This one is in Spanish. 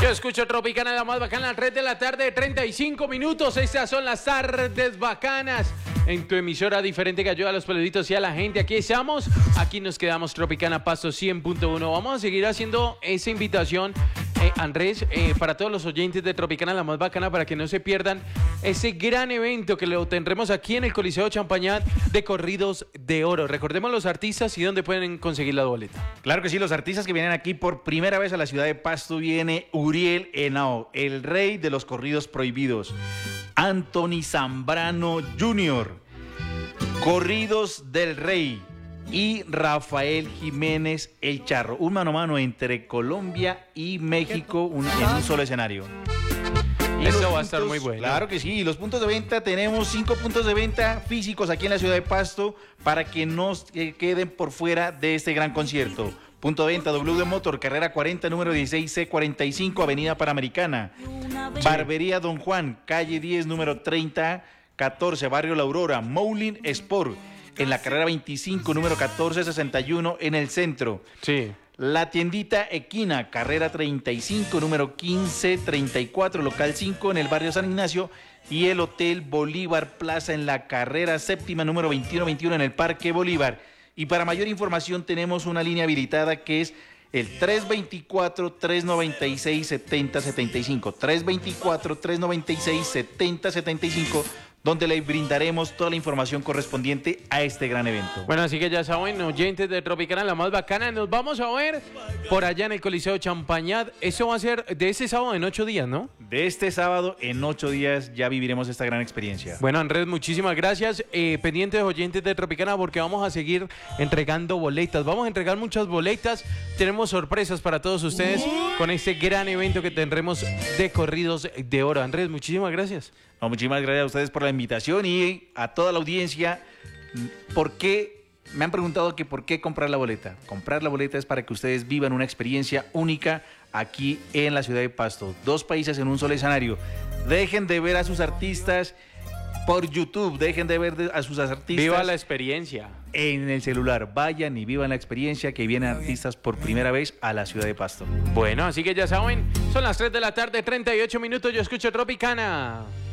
Yo escucho Tropicana, la más bacana, 3 de la tarde, 35 minutos. Estas son las tardes bacanas en tu emisora diferente que ayuda a los peluditos y a la gente. Aquí estamos, aquí nos quedamos, Tropicana Pasto 100.1. Vamos a seguir haciendo esa invitación, Andrés, para todos los oyentes de Tropicana, la más bacana, para que no se pierdan ese gran evento que lo tendremos aquí en el Coliseo Champañat de Corridos de Oro. Recordemos los artistas y dónde pueden conseguir la boleta. Claro que sí, los artistas que vienen aquí por primera vez a la ciudad de Pasto. Viene Uriel Henao, el rey de los corridos prohibidos. Anthony Zambrano Jr., Corridos del Rey. Y Rafael Jiménez El Charro. Un mano a mano entre Colombia y México en un solo escenario. Y esto va a estar muy bueno. Claro que sí. Y los puntos de venta, tenemos 5 puntos de venta físicos aquí en la ciudad de Pasto para que no queden por fuera de este gran concierto. Punto de venta: W Motor, carrera 40, número 16C45, Avenida Panamericana. Barbería Don Juan, calle 10, número 3014, Barrio La Aurora. Moulin Sport, en la carrera 25, número 1461, en el centro. Sí. La tiendita Equina, carrera 35, número 1534, local 5, en el barrio San Ignacio. Y el Hotel Bolívar Plaza, en la carrera séptima, número 2121, en el Parque Bolívar. Y para mayor información tenemos una línea habilitada que es el 324-396-7075. 324-396-7075, donde le brindaremos toda la información correspondiente a este gran evento. Bueno, así que ya saben, oyentes de Tropicana, la más bacana, nos vamos a ver por allá en el Coliseo Champañat. Eso va a ser de este sábado en 8 días, ¿no? De este sábado en 8 días ya viviremos esta gran experiencia. Bueno, Andrés, muchísimas gracias. Pendientes, oyentes de Tropicana, porque vamos a seguir entregando boletas. Vamos a entregar muchas boletas. Tenemos sorpresas para todos ustedes con este gran evento que tendremos de Corridos de Oro. Andrés, muchísimas gracias. No, muchísimas gracias a ustedes por la invitación y a toda la audiencia. ¿Por qué? Me han preguntado que por qué comprar la boleta. Comprar la boleta es para que ustedes vivan una experiencia única aquí en la ciudad de Pasto. 2 países en un solo escenario. Dejen de ver a sus artistas por YouTube, dejen de ver a sus artistas. Viva la experiencia. En el celular, vayan y vivan la experiencia que vienen artistas por primera vez a la ciudad de Pasto. Bueno, así que ya saben, son las 3 de la tarde, 38 minutos, yo escucho Tropicana.